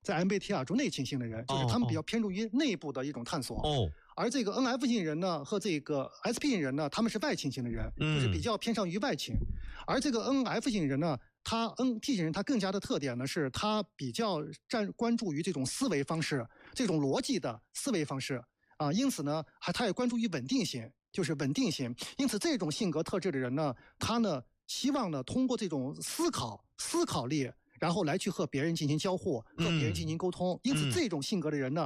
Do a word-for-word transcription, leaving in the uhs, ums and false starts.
在 M B T I 中内倾型的人，就是他们比较偏重于内部的一种探索。 哦。 而这个 N F 型人呢和这个 S P 型人呢，他们是外倾型的人， 嗯、 就是比较偏向于外倾。而这个 N F 型人呢，他 N T 型人他更加的特点呢是他比较占关注于这种思维方式，这种逻辑的思维方式啊，因此呢，还他也关注于稳定性，就是稳定性。因此这种性格特质的人呢，他呢希望呢通过这种思考思考力，然后来去和别人进行交互，和别人进行沟通。嗯、因此这种性格的人呢。